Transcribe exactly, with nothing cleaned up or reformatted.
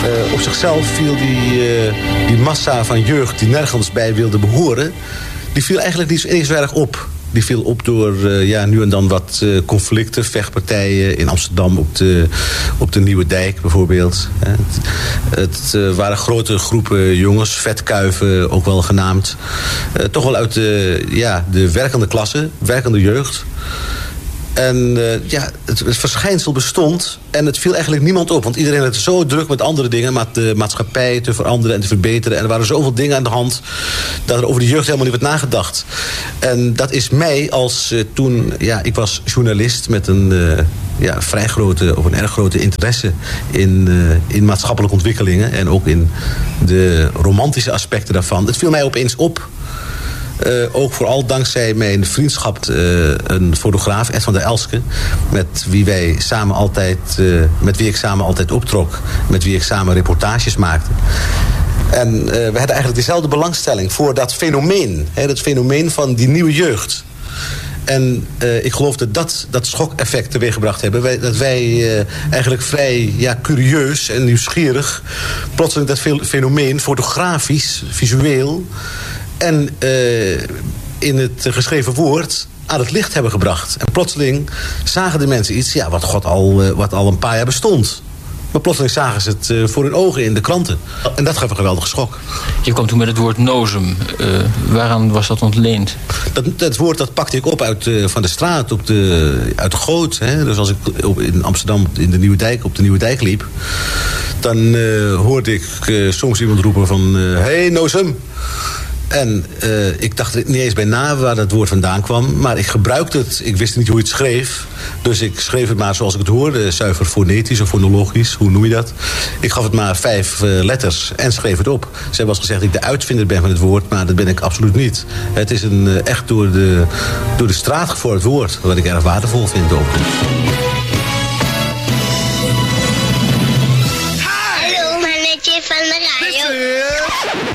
Uh, op zichzelf viel die, uh, die massa van jeugd die nergens bij wilde behoren, die viel eigenlijk niet eens zo erg op. Die viel op door uh, ja, nu en dan wat uh, conflicten, vechtpartijen in Amsterdam op de, op de Nieuwe Dijk bijvoorbeeld. Het, het uh, waren grote groepen jongens, vetkuiven ook wel genaamd. Uh, toch wel uit de, ja, de werkende klasse, werkende jeugd. En uh, ja, het, het verschijnsel bestond en het viel eigenlijk niemand op. Want iedereen had het zo druk met andere dingen, met de maatschappij te veranderen en te verbeteren. En er waren zoveel dingen aan de hand dat er over de jeugd helemaal niet werd nagedacht. En dat is mij als uh, toen, ja, ik was journalist met een uh, ja, vrij grote of een erg grote interesse in, uh, in maatschappelijke ontwikkelingen en ook in de romantische aspecten daarvan. Het viel mij opeens op. Uh, ook vooral dankzij mijn vriendschap, uh, een fotograaf, Ed van der Elske, met wie wij samen altijd, uh, met wie ik samen altijd optrok, met wie ik samen reportages maakte. En uh, we hadden eigenlijk dezelfde belangstelling voor dat fenomeen, hè, dat fenomeen van die nieuwe jeugd. En uh, ik geloof dat dat, dat schokeffect teweeggebracht hebben. Wij, dat wij uh, eigenlijk vrij ja, curieus en nieuwsgierig plotseling dat fenomeen fotografisch, visueel en uh, in het geschreven woord aan het licht hebben gebracht. En plotseling zagen de mensen iets, ja, wat, God al, uh, wat al een paar jaar bestond. Maar plotseling zagen ze het uh, voor hun ogen in de kranten. En dat gaf een geweldige schok. Je kwam toen met het woord nozem. Uh, waaraan was dat ontleend? Dat, dat woord dat pakte ik op uit, uh, van de straat, op de, uit de goot. Hè. Dus als ik op, in Amsterdam in de Nieuwe Dijk, op de Nieuwe Dijk liep, dan uh, hoorde ik uh, soms iemand roepen van hé, uh, hey, nozem. En uh, ik dacht er niet eens bij na waar dat woord vandaan kwam. Maar ik gebruikte het. Ik wist niet hoe je het schreef. Dus ik schreef het maar zoals ik het hoorde. Zuiver fonetisch of fonologisch. Hoe noem je dat? Ik gaf het maar vijf uh, letters en schreef het op. Ze hebben wel eens gezegd dat ik de uitvinder ben van het woord. Maar dat ben ik absoluut niet. Het is een uh, echt door de, door de straat gevormd woord. Wat ik erg waardevol vind ook. Hallo, mannetje van de radio.